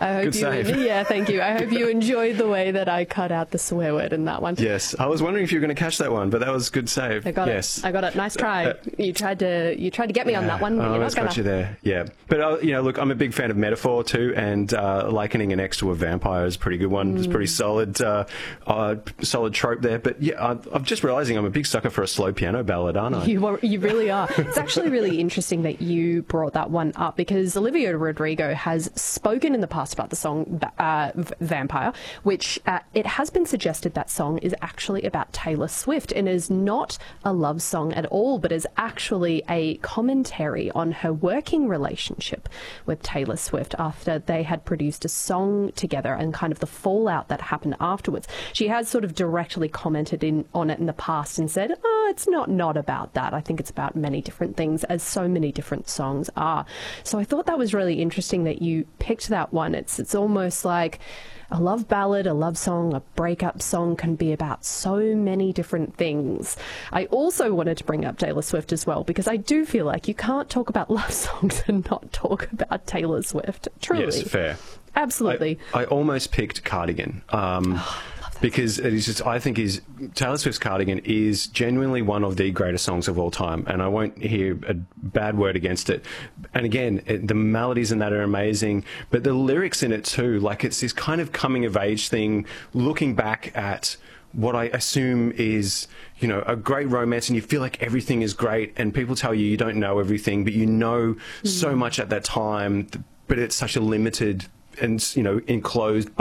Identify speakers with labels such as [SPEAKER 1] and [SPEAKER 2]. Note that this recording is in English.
[SPEAKER 1] I hope
[SPEAKER 2] Good save.
[SPEAKER 1] Yeah, thank you. I hope you enjoyed the way that I cut out the swear word in that one.
[SPEAKER 2] Yes, I was wondering if you were going to catch that one, but that was a good save.
[SPEAKER 1] I got it. I got it. Nice try. You tried to get me on that one, but you're not gonna.
[SPEAKER 2] Got you there. Yeah, but look, I'm a big fan of metaphor too, and likening an ex to a vampire is a pretty good one. It's pretty solid, solid trope there. But yeah, I'm just realising I'm a big sucker for a slow piano ballad, aren't I?
[SPEAKER 1] You really are. It's actually really interesting that you brought that one up, because Olivia Rodrigo has spoken in the past about the song Vampire, which it has been suggested that song is actually about Taylor Swift and is not a love song at all, but is actually a commentary on her working relationship with Taylor Swift after they had produced a song together and kind of the fallout that happened afterwards. She has sort of directly commented on it in the past and said, oh, it's not about that. I think it's about many different things, as so many different songs are. So I thought that was really interesting that you picked that one. It's almost like a love ballad, a love song, a breakup song can be about so many different things. I also wanted to bring up Taylor Swift as well, because I do feel like you can't talk about love songs and not talk about Taylor Swift. Truly.
[SPEAKER 2] Yes, fair.
[SPEAKER 1] Absolutely.
[SPEAKER 2] I almost picked Cardigan. Because it is just, I think Taylor Swift's Cardigan is genuinely one of the greatest songs of all time, and I won't hear a bad word against it. And again, the melodies in that are amazing, but the lyrics in it too, like it's this kind of coming of age thing, looking back at what I assume is, a great romance, and you feel like everything is great, and people tell you don't know everything, but you know so much at that time, but it's such a limited and enclosed